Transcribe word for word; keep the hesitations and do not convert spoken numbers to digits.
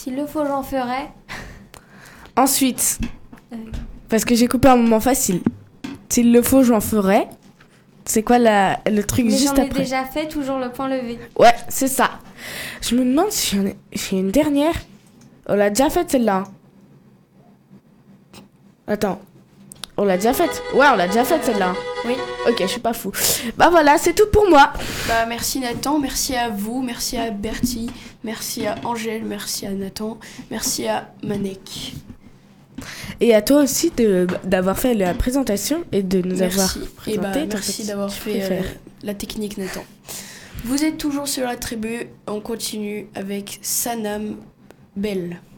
S'il le faut, j'en ferai. Ensuite, Euh, parce que j'ai coupé un moment facile. S'il le faut, j'en ferai. C'est quoi la, le truc Mais juste j'en ai après? déjà fait, toujours le point levé. Ouais, c'est ça. Je me demande si j'en ai, j'ai une dernière. On l'a déjà faite celle-là. hein. Attends. On l'a déjà faite? Ouais, on l'a déjà faite celle-là. Oui. Ok, je suis pas fou. Bah voilà, c'est tout pour moi. Bah, merci Nathan, merci à vous, merci à Bertie, merci à Angèle, merci à Nathan, merci à Manek. Et à toi aussi de, d'avoir fait la présentation et de nous avoir Merci. Et présenté bah, ton merci petit d'avoir fait euh, préféré. la technique Nathan. Vous êtes toujours sur la tribu, on continue avec Sanam Bell.